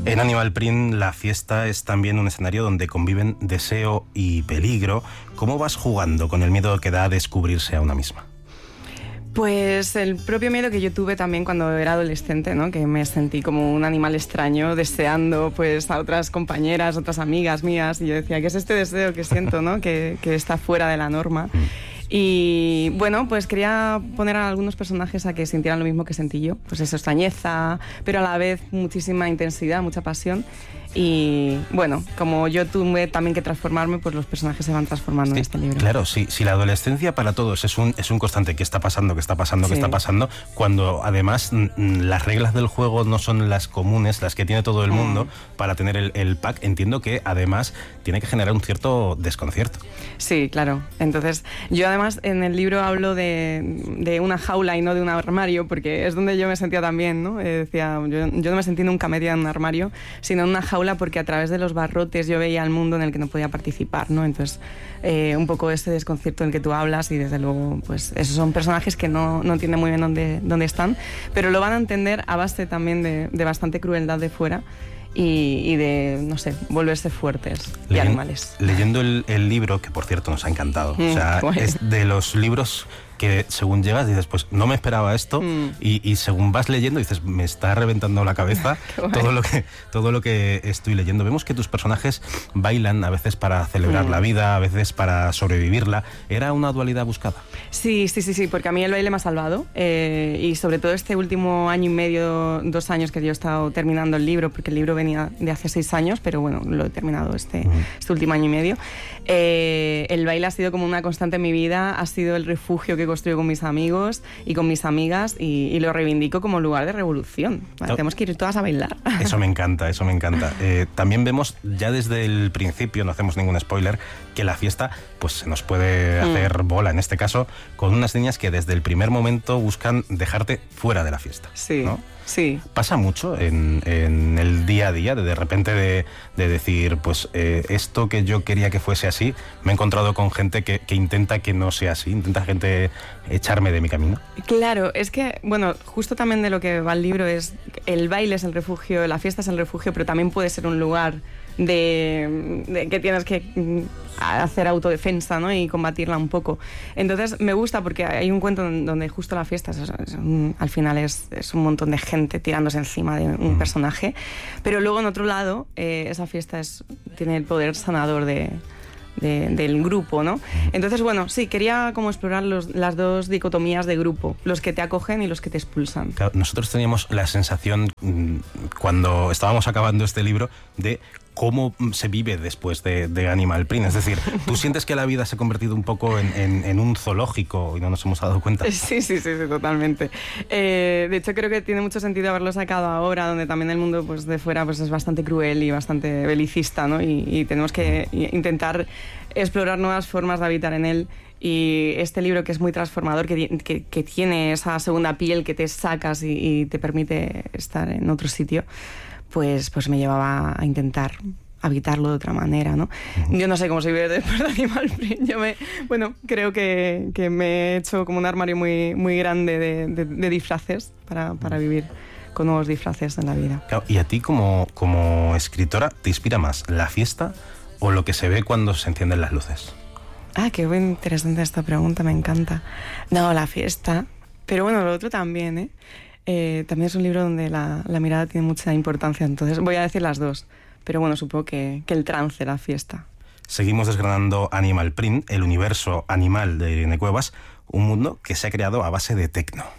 En Animal Print la fiesta es también un escenario donde conviven deseo y peligro. ¿Cómo vas jugando con el miedo que da a descubrirse a una misma? Pues el propio miedo que yo tuve también cuando era adolescente, ¿no? Que me sentí como un animal extraño deseando pues a otras compañeras, otras amigas mías, y yo decía, ¿qué es este deseo que siento, ¿no? que está fuera de la norma? Y bueno, pues quería poner a algunos personajes a que sintieran lo mismo que sentí yo, pues eso, extrañeza, pero a la vez muchísima intensidad, mucha pasión. Y bueno, como yo tuve también que transformarme, pues los personajes se van transformando en este libro. Claro, sí, si la adolescencia para todos es un constante, ¿qué está pasando? ¿Qué está pasando? ¿Qué está pasando? Cuando además las reglas del juego no son las comunes, las que tiene todo el mundo para tener el pack, entiendo que además tiene que generar un cierto desconcierto. Sí, claro. Entonces, yo además en el libro hablo de una jaula y no de un armario, porque es donde yo me sentía también, ¿no? Decía, yo no me sentí nunca metida en un armario, sino en una jaula, porque a través de los barrotes yo veía el mundo en el que no podía participar, ¿no? Entonces, un poco ese desconcierto en el que tú hablas, y desde luego, pues esos son personajes que no entienden muy bien dónde están, pero lo van a entender a base también de bastante crueldad de fuera y de, no sé, volverse fuertes y animales. Leyendo el libro, que por cierto nos ha encantado, o sea, es de los libros que según llegas dices, pues no me esperaba esto, y según vas leyendo dices, me está reventando la cabeza todo lo que estoy leyendo. Vemos que tus personajes bailan a veces para celebrar la vida, a veces para sobrevivirla. ¿Era una dualidad buscada? Sí, porque a mí el baile me ha salvado, y sobre todo este último año y medio, 2 años que yo he estado terminando el libro, porque el libro venía de hace 6 años, pero bueno, lo he terminado este último año y medio. El baile ha sido como una constante en mi vida, ha sido el refugio que construyo con mis amigos y con mis amigas, y lo reivindico como lugar de revolución. ¿Vale? Tenemos que ir todas a bailar. Eso me encanta. También vemos ya desde el principio, no hacemos ningún spoiler, que la fiesta pues se nos puede hacer bola, en este caso con unas niñas que desde el primer momento buscan dejarte fuera de la fiesta. Sí, ¿no? Sí. Pasa mucho en el día a día, de repente de decir, pues esto que yo quería que fuese así, me he encontrado con gente que intenta que no sea así, intenta gente echarme de mi camino. Claro, es que, bueno, justo también de lo que va el libro es, el baile es el refugio, la fiesta es el refugio, pero también puede ser un lugar de que tienes que hacer autodefensa, ¿no? Y combatirla un poco. Entonces me gusta porque hay un cuento donde justo la fiesta al final es un montón de gente tirándose encima de un personaje, pero luego en otro lado esa fiesta tiene el poder sanador del grupo, ¿no? Entonces, bueno, sí, quería como explorar las dos dicotomías de grupo, los que te acogen y los que te expulsan. Claro, nosotros teníamos la sensación, cuando estábamos acabando este libro, de cómo se vive después de Animal Print. Es decir, ¿tú sientes que la vida se ha convertido un poco en un zoológico y no nos hemos dado cuenta? Sí, totalmente. De hecho, creo que tiene mucho sentido haberlo sacado ahora, donde también el mundo pues, de fuera pues, es bastante cruel y bastante belicista, ¿no? Y tenemos que intentar explorar nuevas formas de habitar en él. Y este libro, que es muy transformador, que tiene esa segunda piel que te sacas y te permite estar en otro sitio, pues me llevaba a intentar habitarlo de otra manera, ¿no? Yo no sé cómo se vive después de Animal Print. Creo que me he hecho como un armario muy, muy grande de disfraces para vivir con nuevos disfraces en la vida. Claro, y a ti como escritora, ¿te inspira más la fiesta o lo que se ve cuando se encienden las luces? Ah, qué bien interesante esta pregunta, me encanta. No, la fiesta, pero bueno, lo otro también, ¿eh? También es un libro donde la mirada tiene mucha importancia, entonces voy a decir las dos, pero bueno, supongo que el trance, la fiesta. Seguimos desgranando Animal Print, el universo animal de Irene Cuevas, un mundo que se ha creado a base de tecno.